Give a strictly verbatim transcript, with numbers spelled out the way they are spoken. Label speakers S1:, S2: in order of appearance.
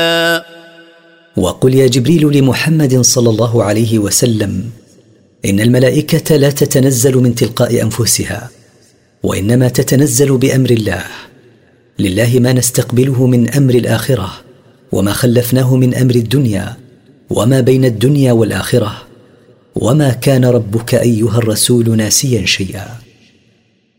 S1: وقل يا جبريل لمحمد صلى الله عليه وسلم: إن الملائكة لا تتنزل من تلقاء أنفسها، وإنما تتنزل بأمر الله. لله ما نستقبله من أمر الآخرة، وما خلفناه من أمر الدنيا، وما بين الدنيا والآخرة. وما كان ربك أيها الرسول ناسيا شيئا.